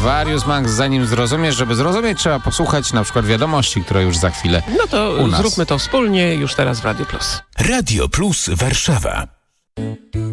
Warius Max, zanim zrozumiesz, żeby zrozumieć, trzeba posłuchać na przykład wiadomości, które już za chwilę No to u nas. zróbmy to wspólnie już teraz w Radio Plus. Radio Plus Warszawa.